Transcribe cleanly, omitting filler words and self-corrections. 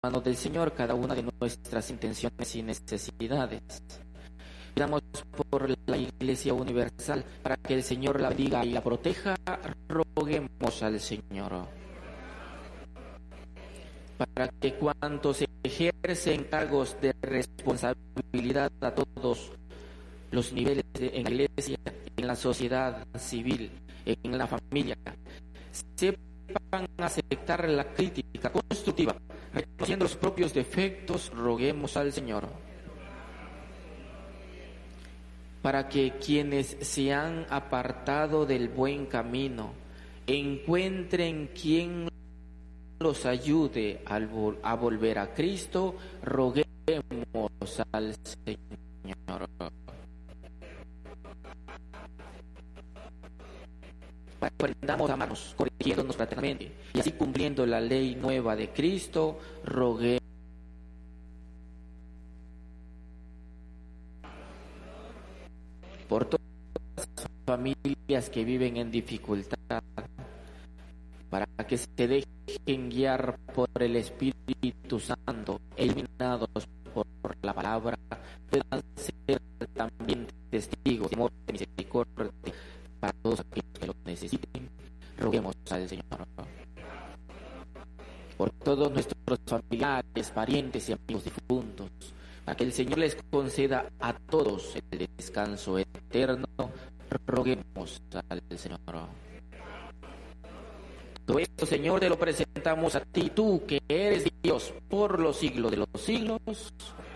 mano del Señor cada una de nuestras intenciones y necesidades. Pidamos por la Iglesia Universal para que el Señor la bendiga y la proteja. Roguemos al Señor. Para que cuantos ejercen cargos de responsabilidad a todos los niveles en la Iglesia, en la sociedad civil, en la familia, sepan aceptar la crítica constructiva, reconociendo los propios defectos. Roguemos al Señor. Para que quienes se han apartado del buen camino encuentren quien los ayude a volver a Cristo. Roguemos al Señor. Para que aprendamos a amarnos, corrigiéndonos fraternalmente y así cumpliendo la ley nueva de Cristo. Roguemos por todas las familias que viven en dificultad, para que se dejen guiar por el Espíritu Santo, iluminados por la palabra, puedan ser también testigos de amor, de misericordia para todos aquellos que lo necesiten. Roguemos al Señor. Por todos nuestros familiares, parientes y amigos difuntos, para que el Señor les conceda a todos el descanso eterno. Roguemos al Señor. Todo esto, Señor, te lo presentamos a ti, tú que eres Dios por los siglos de los siglos.